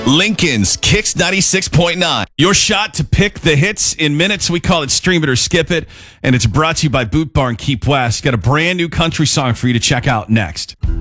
Lincoln's Kicks 96.9. Your shot to pick the hits in minutes. We call it Stream It or Skip It. And it's brought to you by Boot Barn Keep West. Got a brand new country song for you to check out next.